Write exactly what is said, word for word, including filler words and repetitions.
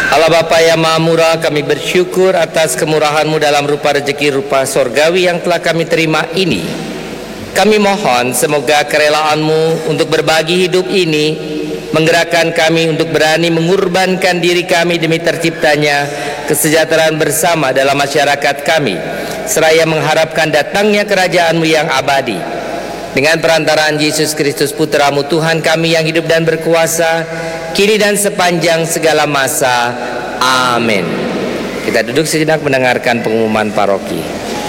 Allah Bapa yang Maha Murah, kami bersyukur atas kemurahan-Mu dalam rupa rezeki rupa sorgawi yang telah kami terima ini. Kami mohon semoga kerelaan-Mu untuk berbagi hidup ini menggerakkan kami untuk berani mengorbankan diri kami demi terciptanya kesejahteraan bersama dalam masyarakat kami, seraya mengharapkan datangnya kerajaan-Mu yang abadi. Dengan perantaraan Yesus Kristus Putra-Mu Tuhan kami yang hidup dan berkuasa kini dan sepanjang segala masa. Amin. Kita duduk sejenak mendengarkan pengumuman paroki.